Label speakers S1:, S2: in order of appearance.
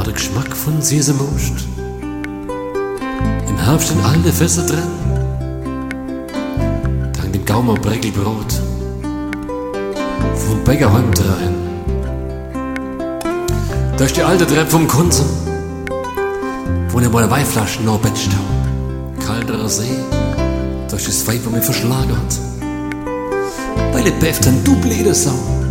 S1: war der Geschmack von Sesamust. Im Herbst in alte Fässer drin, dank dem Gaumer Breckelbrot vom Bäcker heimdrehen. Da ist die alte Treppe vom Kunze, wo ich mal Weinflaschen noch betscht hab. Kalterer See, da ist das Weib, wo mich verschlagen hat. Weil ich befft an du blöde Sau.